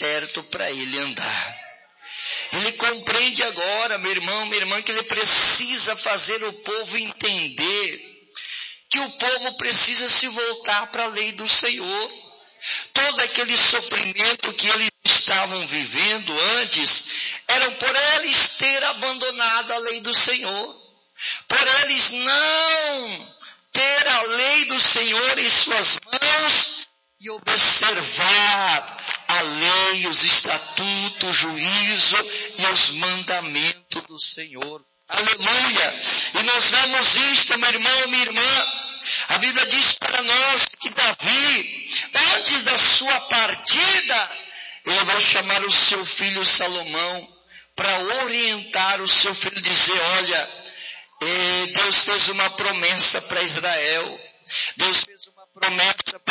certo para ele andar. Ele compreende agora, meu irmão, minha irmã, que ele precisa fazer o povo entender que o povo precisa se voltar para a lei do Senhor. Todo aquele sofrimento que eles estavam vivendo antes, era por eles ter abandonado a lei do Senhor, por eles não ter a lei do Senhor em suas mãos e observar a lei, os estatutos, o juízo e os mandamentos do Senhor. Aleluia! E nós vemos isto, meu irmão, minha irmã. A Bíblia diz para nós que Davi, antes da sua partida, ele vai chamar o seu filho Salomão para orientar o seu filho, dizer: olha, Deus fez uma promessa para Israel, Deus fez uma promessa para